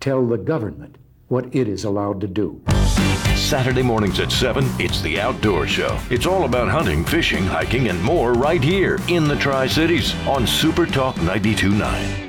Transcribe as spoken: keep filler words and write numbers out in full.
tell the government what it is allowed to do. Saturday mornings at seven, it's The Outdoor Show. It's all about hunting, fishing, hiking, and more right here in the Tri-Cities on Super Talk ninety-two point nine.